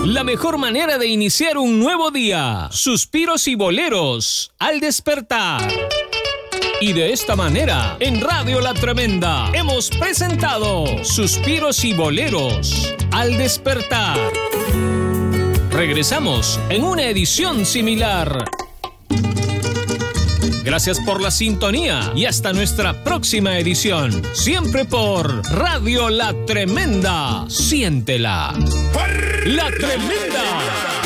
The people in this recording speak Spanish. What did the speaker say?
La mejor manera de iniciar un nuevo día. Suspiros y boleros al despertar. Y de esta manera, en Radio La Tremenda, hemos presentado Suspiros y boleros al despertar. Regresamos en una edición similar. Gracias por la sintonía y hasta nuestra próxima edición. Siempre por Radio La Tremenda. Siéntela. La Tremenda.